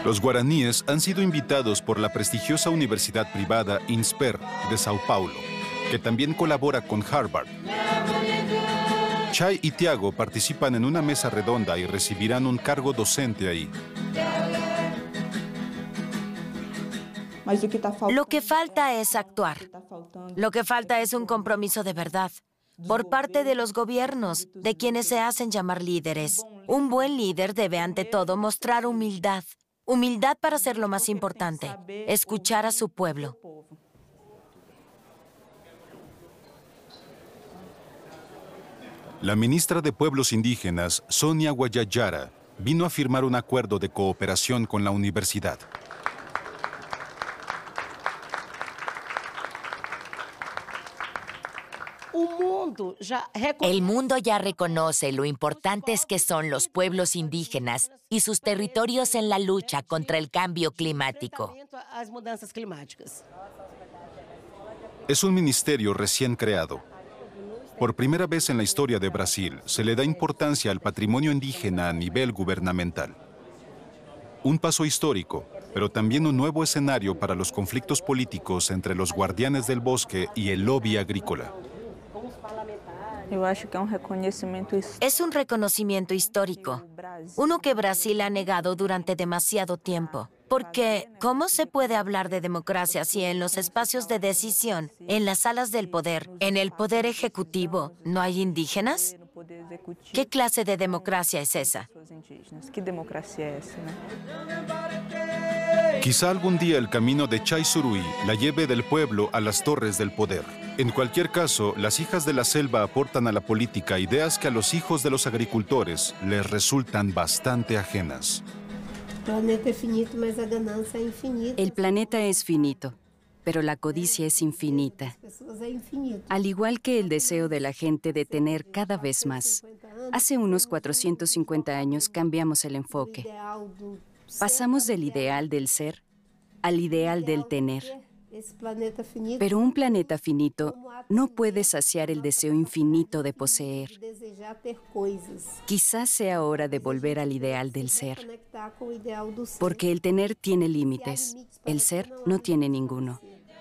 Los guaraníes han sido invitados por la prestigiosa universidad privada INSPER de Sao Paulo, que también colabora con Harvard. Chay y Tiago participan en una mesa redonda y recibirán un cargo docente ahí. Lo que falta es actuar. Lo que falta es un compromiso de verdad por parte de los gobiernos, de quienes se hacen llamar líderes. Un buen líder debe ante todo mostrar humildad. Humildad para ser lo más importante, escuchar a su pueblo. La ministra de Pueblos Indígenas, Sonia Guayayara, vino a firmar un acuerdo de cooperación con la universidad. El mundo ya reconoce lo importantes que son los pueblos indígenas y sus territorios en la lucha contra el cambio climático. Es un ministerio recién creado. Por primera vez en la historia de Brasil, se le da importancia al patrimonio indígena a nivel gubernamental. Un paso histórico, pero también un nuevo escenario para los conflictos políticos entre los guardianes del bosque y el lobby agrícola. Es un reconocimiento histórico, uno que Brasil ha negado durante demasiado tiempo. Porque, ¿cómo se puede hablar de democracia si en los espacios de decisión, en las salas del poder, en el poder ejecutivo, no hay indígenas? ¿Qué clase de democracia es esa? Quizá algún día el camino de Chay Suruí la lleve del pueblo a las torres del poder. En cualquier caso, las hijas de la selva aportan a la política ideas que a los hijos de los agricultores les resultan bastante ajenas. El planeta es finito, pero la codicia es infinita. Al igual que el deseo de la gente de tener cada vez más. Hace unos 450 años cambiamos el enfoque. Pasamos del ideal del ser al ideal del tener. Pero un planeta finito no puede saciar el deseo infinito de poseer. Quizás sea hora de volver al ideal del ser. Porque el tener tiene límites, el ser no tiene ninguno.